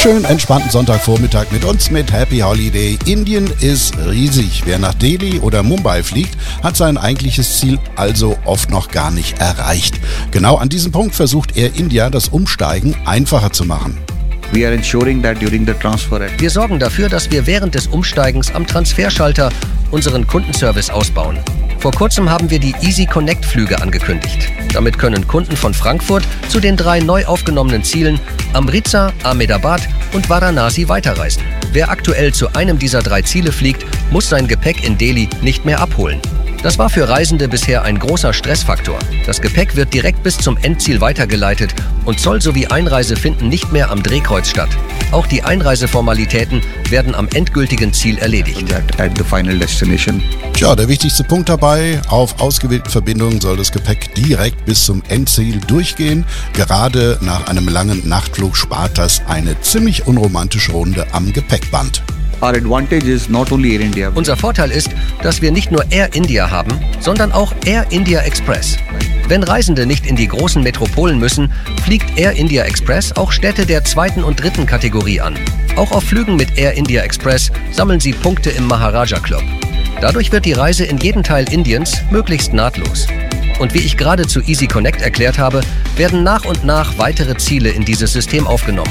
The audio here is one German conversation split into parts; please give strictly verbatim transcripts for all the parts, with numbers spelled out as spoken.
Schönen entspannten Sonntagvormittag mit uns mit Happy Holiday. Indien ist riesig. Wer nach Delhi oder Mumbai fliegt, hat sein eigentliches Ziel also oft noch gar nicht erreicht. Genau an diesem Punkt versucht Air India, das Umsteigen einfacher zu machen. Wir sorgen dafür, dass wir während des Umsteigens am Transferschalter unseren Kundenservice ausbauen. Vor kurzem haben wir die Easy Connect Flüge angekündigt. Damit können Kunden von Frankfurt zu den drei neu aufgenommenen Zielen Amritsar, Ahmedabad und Varanasi weiterreisen. Wer aktuell zu einem dieser drei Ziele fliegt, muss sein Gepäck in Delhi nicht mehr abholen. Das war für Reisende bisher ein großer Stressfaktor. Das Gepäck wird direkt bis zum Endziel weitergeleitet und Zoll sowie Einreise finden nicht mehr am Drehkreuz statt. Auch die Einreiseformalitäten werden am endgültigen Ziel erledigt. Tja, der wichtigste Punkt dabei: Auf ausgewählten Verbindungen soll das Gepäck direkt bis zum Endziel durchgehen. Gerade nach einem langen Nachtflug spart das eine ziemlich unromantische Runde am Gepäckband. Unser Vorteil ist, dass wir nicht nur Air India haben, sondern auch Air India Express. Wenn Reisende nicht in die großen Metropolen müssen, fliegt Air India Express auch Städte der zweiten und dritten Kategorie an. Auch auf Flügen mit Air India Express sammeln Sie Punkte im Maharaja Club. Dadurch wird die Reise in jeden Teil Indiens möglichst nahtlos. Und wie ich gerade zu Easy Connect erklärt habe, werden nach und nach weitere Ziele in dieses System aufgenommen.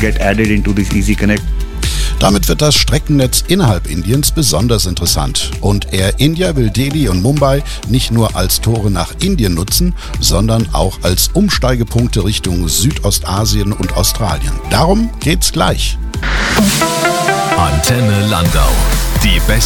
Damit wird das Streckennetz innerhalb Indiens besonders interessant. Und Air India will Delhi und Mumbai nicht nur als Tore nach Indien nutzen, sondern auch als Umsteigepunkte Richtung Südostasien und Australien. Darum geht's gleich. Antenne Landau. Die besten